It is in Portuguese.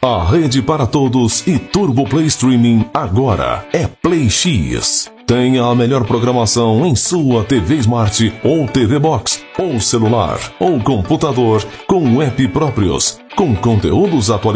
A rede para todos e Turbo Play Streaming agora é Play X. Tenha a melhor programação em sua TV Smart ou TV Box, ou celular, ou computador, com app próprios, com conteúdos atualizados.